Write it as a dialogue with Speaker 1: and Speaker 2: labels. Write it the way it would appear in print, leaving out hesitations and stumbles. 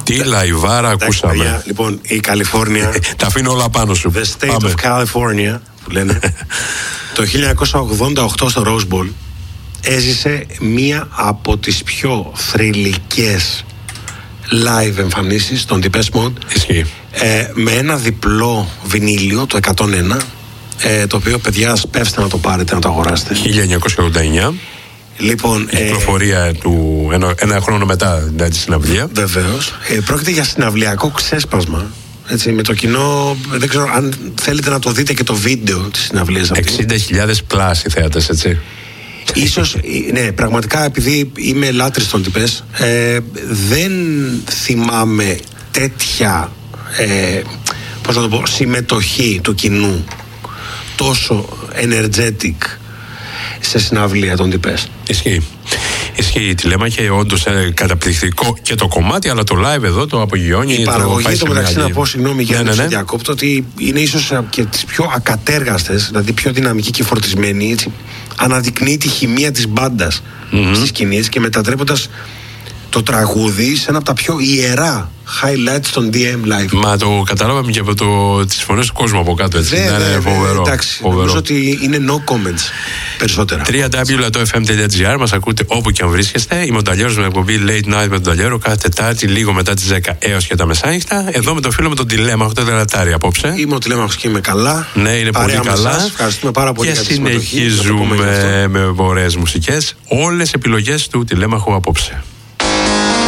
Speaker 1: Τι λαϊβάρα ακούσαμε.
Speaker 2: Παιδιά, λοιπόν, η Καλιφόρνια.
Speaker 1: Τα αφήνω όλα πάνω σου.
Speaker 2: The State of California, που λένε. Το 1988 στο Rose Bowl έζησε μία από τις πιο θρυλικές live εμφανίσεις των Depeche Mode.
Speaker 1: Ισχύει.
Speaker 2: Με ένα διπλό βινίλιο, το 101, το οποίο, παιδιά, σπεύστε να το πάρετε, να το αγοράσετε.
Speaker 1: 1989.
Speaker 2: Λοιπόν,
Speaker 1: η κυκλοφορία του ένα χρόνο μετά τη συναυλία.
Speaker 2: Βεβαίως. Πρόκειται για συναυλιακό ξέσπασμα. Έτσι, με το κοινό, δεν ξέρω αν θέλετε να το δείτε και το βίντεο της συναυλίας αυτής.
Speaker 1: 60.000 πλάσι θέατες, έτσι.
Speaker 2: Ίσως, ναι, πραγματικά επειδή είμαι λάτρης των Depeche, δεν θυμάμαι τέτοια πώς να το πω, συμμετοχή του κοινού τόσο energetic σε συναυλία των Depeche.
Speaker 1: Ισχύει η Τηλέμαχε, όντως καταπληκτικό και το κομμάτι, αλλά το live εδώ το απογειώνει.
Speaker 2: Η παραγωγή το μεταξύ, να πω, συγγνώμη για να σε διακόπτω, ότι είναι ίσως και τις πιο ακατέργαστες, δηλαδή πιο δυναμική και φορτισμένη, έτσι, αναδεικνύει τη χημεία της μπάντας στις σκηνές και μετατρέποντας το τραγούδι σε ένα από τα πιο ιερά highlights των DM Live.
Speaker 1: Μα το καταλάβαμε και από τις φωνές του κόσμου από κάτω, έτσι. Είναι φοβερό.
Speaker 2: Εντάξει, νομίζω ότι είναι no comments περισσότερα.
Speaker 1: www.fm.gr. Μας ακούτε όπου και αν βρίσκεστε. Είμαι ο Νταλιέρος με την εκπομπή Late Night με τον Νταλιέρο κάθε Τετάρτη λίγο μετά τις 10 έως και τα μεσάνυχτα. Εδώ με το φίλο με τον Τηλέμαχο, το Τελατάρι απόψε.
Speaker 2: Είμαι ο Τηλέμαχος και είμαι καλά.
Speaker 1: Ναι, είναι πολύ καλά.
Speaker 2: Ευχαριστούμε πάρα πολύ
Speaker 1: και συνεχίζουμε με ωραίες μουσικές. Όλες επιλογές του Τηλέμαχου απόψε.